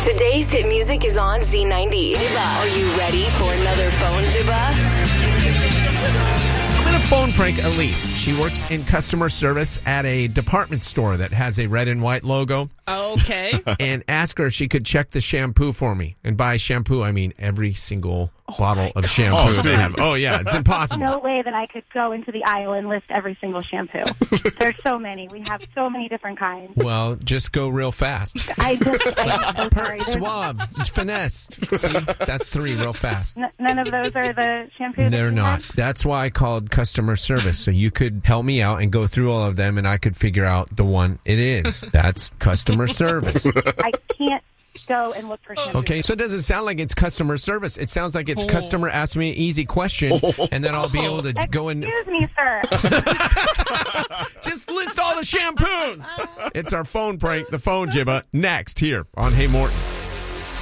Today's hit music is on Z90. Jibba, are you ready for another phone Jibba? I'm going to phone prank Elise. She works in customer service at a department store that has a red and white logo. Okay. And ask her if she could check the shampoo for me. And by shampoo, I mean every single bottle of shampoo they have. Oh, yeah, it's impossible. No way that I could go into the aisle and list every single shampoo. There's so many. We have so many different kinds. Well, just go real fast. I'm so sorry. Suave, finesse. See, that's 3 real fast. None of those are the shampoos. They're that you not. have? That's why I called customer service, so you could help me out and go through all of them, and I could figure out the one it is. That's customer service. I can't go and look for shampoo. Okay, so it doesn't sound like it's customer service. It sounds like it's customer ask me an easy question, and then I'll be able to go in. Excuse me, sir. Just list all the shampoos. It's our phone prank, the phone Jibba, next here on Hey Morton.